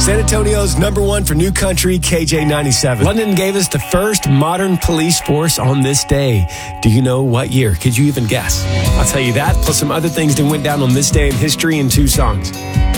San Antonio's #1 for new country, KJ97. London gave us the first modern police force on this day. Do you know what year? Could you even guess? I'll tell you that, plus some other things that went down on this day in history in 2 songs.